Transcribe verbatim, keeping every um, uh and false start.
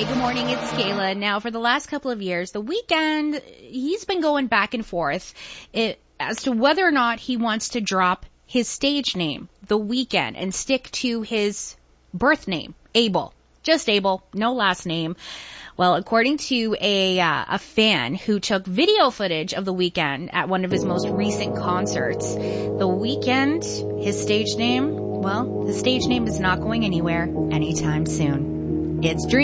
Hey, good morning. It's Kayla. Now, for the last couple of years, The Weeknd, he's been going back and forth it, as to whether or not he wants to drop his stage name, The Weeknd, and stick to his birth name, Abel. Just Abel, no last name. Well, according to a uh, a fan who took video footage of The Weeknd at one of his most recent concerts, The Weeknd, his stage name, well, the stage name is not going anywhere anytime soon. It's Dream.